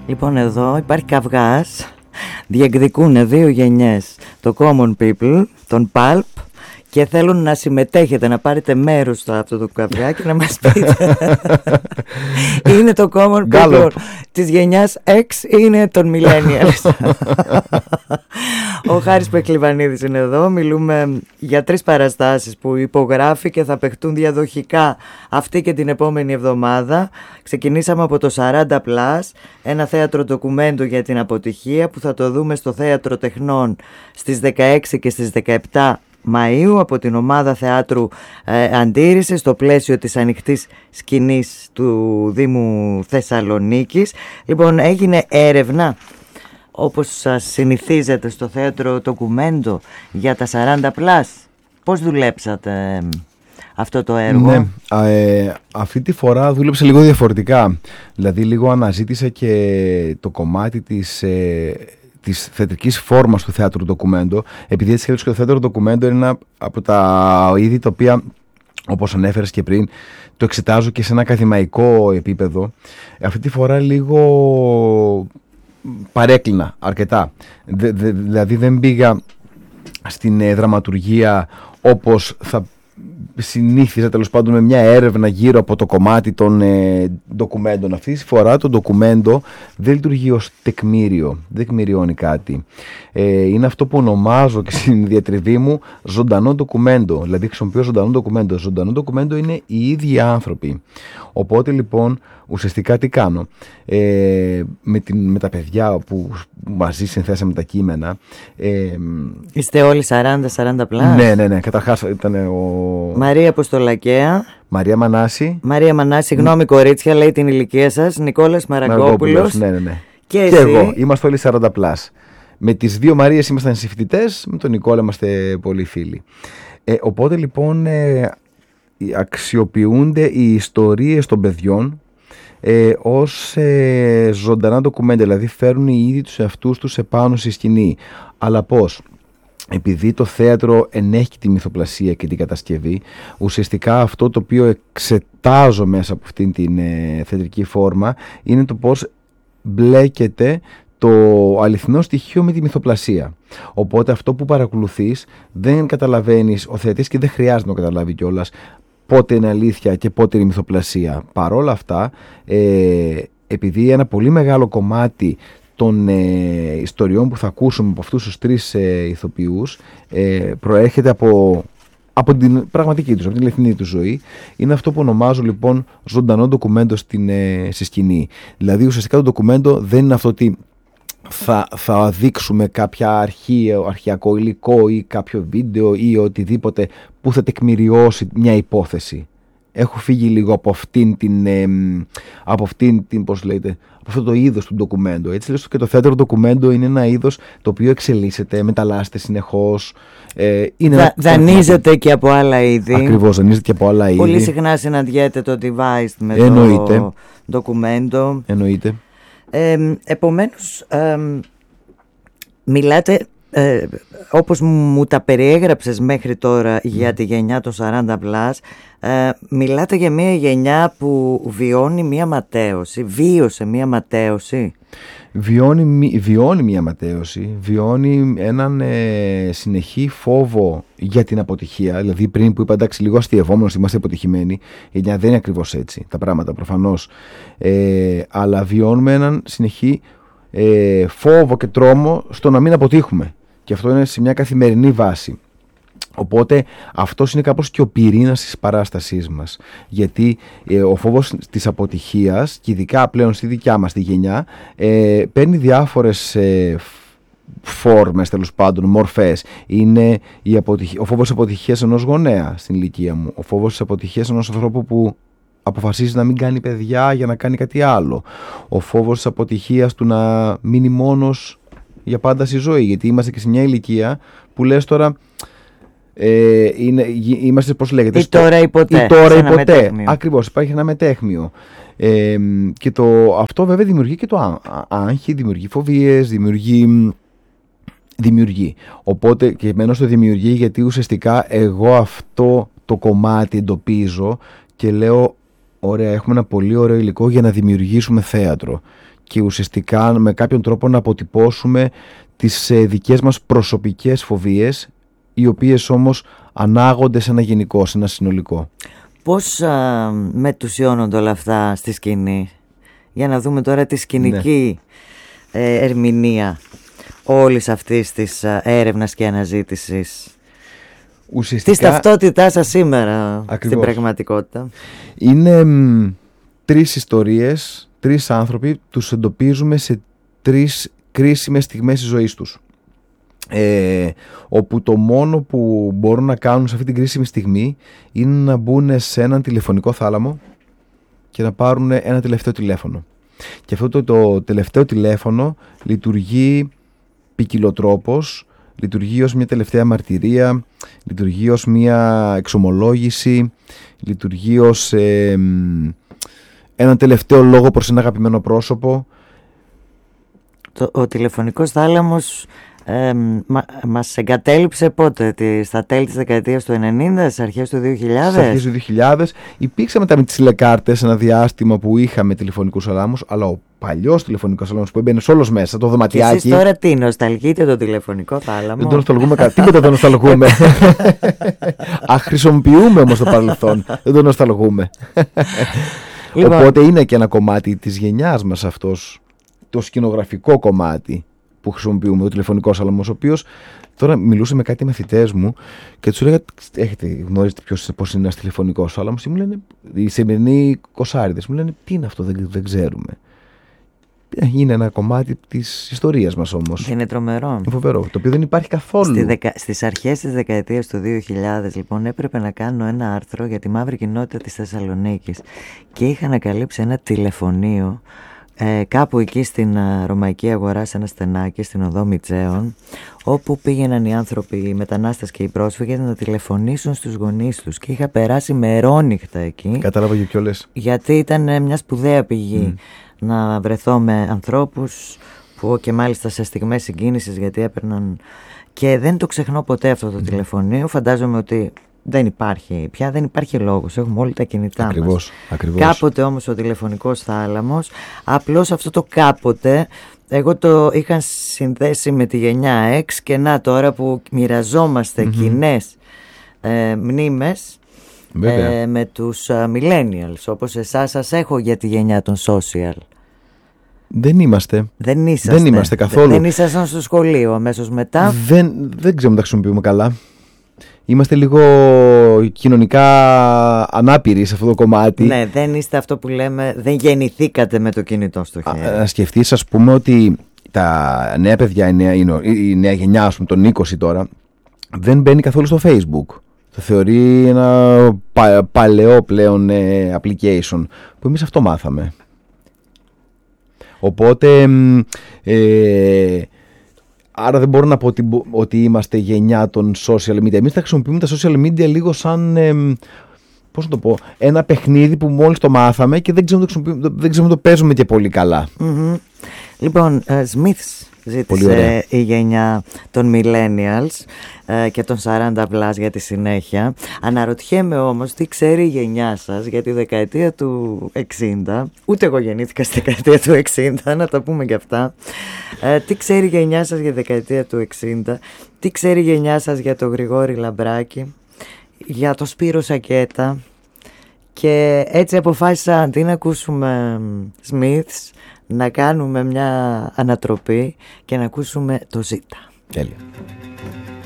Λοιπόν, εδώ υπάρχει καυγάς. Διεκδικούν δύο γενιές, το Common People, τον Pulp, και θέλουν να συμμετέχετε, να πάρετε μέρος στο αυτό το καυγά και να μας πείτε είναι το Common People της γενιάς X ή είναι των Millennials. Ο Χάρης Πεκλιβανίδης είναι εδώ. Μιλούμε για 3 παραστάσεις που υπογράφει και θα παιχτούν διαδοχικά αυτή και την επόμενη εβδομάδα. Ξεκινήσαμε από το 40+, ένα θέατρο ντοκουμέντο για την αποτυχία που θα το δούμε στο Θέατρο Τεχνών στις 16 και στις 17 Μαΐου από την ομάδα θεάτρου Αντίρρηση στο πλαίσιο της ανοιχτής σκηνής του Δήμου Θεσσαλονίκης. Λοιπόν, έγινε έρευνα, όπως σας συνηθίζεται στο θέατρο ντοκουμέντο, για τα 40+. Πώς δουλέψατε αυτό το έργο? Ναι, αυτή τη φορά δούλεψα λίγο διαφορετικά. Δηλαδή λίγο αναζήτησα και το κομμάτι της θεατρικής φόρμας του θέατρου ντοκουμέντο, επειδή έτσι και το θέατρο ντοκουμέντο είναι ένα από τα είδη τα οποία, όπως ανέφερες και πριν, το εξετάζω και σε ένα ακαδημαϊκό επίπεδο. Αυτή τη φορά λίγο παρέκλεινα αρκετά. Δηλαδή δεν πήγα στην δραματουργία όπως θα συνήθιζα, τέλος πάντων, με μια έρευνα γύρω από το κομμάτι των ντοκουμέντων. Αυτή τη φορά το ντοκουμέντο δεν λειτουργεί ως τεκμήριο, δεν τεκμηριώνει κάτι. Είναι αυτό που ονομάζω και στην διατριβή μου ζωντανό ντοκουμέντο. Δηλαδή χρησιμοποιώ ζωντανό ντοκουμέντο. Ζωντανό ντοκουμέντο είναι οι ίδιοι άνθρωποι. Οπότε λοιπόν ουσιαστικά τι κάνω? Με τα παιδιά που μαζί συνθέσαμε τα κείμενα. Είστε όλοι 40+? Ναι. Καταρχάς ήταν Μαρία Αποστολακαία. Μαρία Μανάση. Συγγνώμη κορίτσια, λέει την ηλικία σας. Νικόλας Μαραγκόπουλος. Ναι. Και εγώ. Είμαστε όλοι 40+. Με τις 2 Μαρίες ήμασταν συμφοιτητές, με τον Νικόλα είμαστε πολύ φίλοι. Οπότε λοιπόν αξιοποιούνται οι ιστορίες των παιδιών ως ζωντανά ντοκουμέντα, δηλαδή φέρνουν οι ίδιοι τους εαυτούς τους επάνω στη σκηνή. Αλλά πώς? Επειδή το θέατρο ενέχει τη μυθοπλασία και την κατασκευή, ουσιαστικά αυτό το οποίο εξετάζω μέσα από αυτήν την θεατρική φόρμα είναι το πώς μπλέκεται το αληθινό στοιχείο με τη μυθοπλασία. Οπότε αυτό που παρακολουθείς δεν καταλαβαίνεις ο θεατής και δεν χρειάζεται να το καταλάβει κιόλας πότε είναι αλήθεια και πότε είναι μυθοπλασία. Παρόλα αυτά, επειδή ένα πολύ μεγάλο κομμάτι των ιστοριών που θα ακούσουμε από αυτούς τους 3 ηθοποιούς προέρχεται από την πραγματική τους, από την αληθινή τους ζωή, είναι αυτό που ονομάζω λοιπόν ζωντανό ντοκουμέντο στη σκηνή. Δηλαδή ουσιαστικά το ντοκουμέντο δεν είναι αυτό ότι θα δείξουμε κάποια αρχαιακό υλικό ή κάποιο βίντεο ή οτιδήποτε που θα τεκμηριώσει μια υπόθεση. Έχω φύγει λίγο από πώς λέτε, από αυτό το είδος του ντοκουμέντο. Έτσι λες, και το θέατρο ντοκουμέντο είναι ένα είδος το οποίο εξελίσσεται, μεταλλάσσεται συνεχώς. Δανείζεται και από άλλα είδη. Ακριβώς, δανείζεται και από άλλα είδη. Πολύ συχνά συναντιέται το device με το ντοκουμέντο. Εννοείται. Επομένως, μιλάτε, όπως μου τα περιέγραψες μέχρι τώρα για τη γενιά των 40+, μιλάτε για μια γενιά που βιώνει μια ματαίωση, βίωσε μια ματαίωση. Βιώνει μια ματαίωση, βιώνει έναν συνεχή φόβο για την αποτυχία. Δηλαδή πριν που είπα, εντάξει, λίγο αστειευόμενος, είμαστε αποτυχημένοι, η γενιά δεν είναι ακριβώς έτσι τα πράγματα προφανώς, αλλά βιώνουμε έναν συνεχή φόβο και τρόμο στο να μην αποτύχουμε, και αυτό είναι σε μια καθημερινή βάση. Οπότε αυτός είναι κάπως και ο πυρήνας της παράστασής μας, γιατί ο φόβος της αποτυχίας, και ειδικά πλέον στη δικιά μας τη γενιά, παίρνει διάφορες φόρμες, τέλος πάντων, μορφές. Είναι ο φόβος της αποτυχίας ενός γονέα στην ηλικία μου, ο φόβος της αποτυχίας ενός ανθρώπου που αποφασίζει να μην κάνει παιδιά για να κάνει κάτι άλλο, ο φόβος της αποτυχίας του να μείνει μόνος για πάντα στη ζωή, γιατί είμαστε και σε μια ηλικία που λες τώρα είμαστε, πώς λέγεται, ή τώρα ή ποτέ. Ακριβώς, υπάρχει ένα μετέχμιο. Και αυτό βέβαια δημιουργεί και το άγχη, δημιουργεί φοβίες, δημιουργεί. Οπότε και εμένα το δημιουργεί, γιατί ουσιαστικά εγώ αυτό το κομμάτι εντοπίζω και λέω, ωραία, έχουμε ένα πολύ ωραίο υλικό για να δημιουργήσουμε θέατρο. και ουσιαστικά με κάποιον τρόπο να αποτυπώσουμε τις δικές μας προσωπικές φοβίες, οι οποίες όμως ανάγονται σε ένα γενικό, σε ένα συνολικό. Πώς μετουσιώνονται όλα αυτά στη σκηνή? Για να δούμε τώρα τη σκηνική ερμηνεία όλης αυτής της έρευνας και αναζήτησης. Ουσιαστικά, της ταυτότητάς σας σήμερα. Ακριβώς. Στην πραγματικότητα. Είναι 3 ιστορίες, 3 άνθρωποι, τους εντοπίζουμε σε 3 κρίσιμες στιγμές της ζωής τους. Όπου το μόνο που μπορούν να κάνουν σε αυτή την κρίσιμη στιγμή είναι να μπουν σε έναν τηλεφωνικό θάλαμο και να πάρουν ένα τελευταίο τηλέφωνο. Και αυτό το τελευταίο τηλέφωνο λειτουργεί ποικιλοτρόπως, λειτουργεί ως μια τελευταία μαρτυρία, λειτουργεί ως μια εξομολόγηση, λειτουργεί ως έναν τελευταίο λόγο προς ένα αγαπημένο πρόσωπο. Ο τηλεφωνικός θάλαμος μας εγκατέλειψε πότε? Στα τέλη της δεκαετίας του 90, στις αρχές του 2000? Στις αρχές του 2000 υπήρξε μετά με τις τηλεκάρτες ένα διάστημα που είχαμε τηλεφωνικούς θάλαμους, αλλά ο παλιός τηλεφωνικός θάλαμος που έμπαινε όλος μέσα, το δωματιάκι. Και εσείς τώρα τι, νοσταλγείτε το τηλεφωνικό θάλαμο? Δεν το νοσταλγούμε τίποτα δεν νοσταλγούμε. Χρησιμοποιούμε όμως το παρελθόν, δεν το νοσταλγούμε. Λοιπόν. Οπότε είναι και ένα κομμάτι της γενιάς μας αυτός, το σκηνογραφικό κομμάτι που χρησιμοποιούμε, ο τηλεφωνικός θάλαμος, ο οποίος τώρα μιλούσε με κάτι μαθητές μου και τους έλεγα, γνωρίζετε πώς είναι ένας τηλεφωνικός θάλαμος? Μου λένε, οι σημερινοί κοσάριδες μου λένε, τι είναι αυτό, δεν ξέρουμε. Είναι ένα κομμάτι της ιστορίας μας όμως. Είναι τρομερό. Είναι φοβερό, το οποίο δεν υπάρχει καθόλου. Στις αρχές της δεκαετίας του 2000 λοιπόν έπρεπε να κάνω ένα άρθρο για τη μαύρη κοινότητα της Θεσσαλονίκης και είχα ανακαλύψει ένα τηλεφωνείο κάπου εκεί στην Ρωμαϊκή Αγορά, σε ένα στενάκι στην οδό Μητσαίων, όπου πήγαιναν οι άνθρωποι, οι μετανάστες και οι πρόσφυγες να τηλεφωνήσουν στους γονείς τους, και είχα περάσει μερόνυχτα εκεί. Κατάλαβα για ποιο λες. Γιατί ήταν μια σπουδαία πηγή να βρεθώ με ανθρώπους που, και μάλιστα σε στιγμές συγκίνησης, γιατί έπαιρναν, και δεν το ξεχνώ ποτέ αυτό το τηλεφωνείο. Φαντάζομαι ότι δεν υπάρχει πια, δεν υπάρχει λόγος, έχουμε όλοι τα κινητά μας. Ακριβώς. Κάποτε όμως ο τηλεφωνικός θάλαμος, απλώς αυτό το κάποτε εγώ το είχα συνδέσει με τη γενιά X, και να τώρα που μοιραζόμαστε κοινές μνήμες με τους millennials, όπως εσάς σας έχω για τη γενιά των social. Δεν είμαστε. Δεν είσαστε καθόλου. Δεν ήσασταν στο σχολείο αμέσως μετά. Δεν ξέρουμε να τα χρησιμοποιούμε καλά. Είμαστε λίγο κοινωνικά ανάπηροι σε αυτό το κομμάτι. Ναι, δεν είστε αυτό που λέμε, δεν γεννηθήκατε με το κινητό στο χέρι. Να σκεφτείς, ας πούμε, ότι τα νέα παιδιά, η νέα γενιά, ας πούμε, των 20 τώρα, δεν μπαίνει καθόλου στο Facebook. Το θεωρεί ένα παλαιό πλέον application, που εμείς αυτό μάθαμε. Οπότε άρα δεν μπορώ να πω ότι είμαστε γενιά των social media. Εμείς θα χρησιμοποιούμε τα social media λίγο σαν, πώς να το πω, ένα παιχνίδι που μόλις το μάθαμε και δεν ξέρουμε το παίζουμε και πολύ καλά. Λοιπόν, Smiths ζήτησε η γενιά των millennials και των 40+ για τη συνέχεια. Αναρωτιέμαι όμως τι ξέρει η γενιά σας για τη δεκαετία του 60. Ούτε εγώ γεννήθηκα στη δεκαετία του 60, να τα πούμε και αυτά. Τι ξέρει η γενιά σας για τη δεκαετία του 60, τι ξέρει η γενιά σας για τον Γρηγόρη Λαμπράκη, για τον Σπύρο Σακέτα. Και έτσι αποφάσισα, αντί να ακούσουμε Smiths, να κάνουμε μια ανατροπή και να ακούσουμε το Ζήτα. Τέλεια.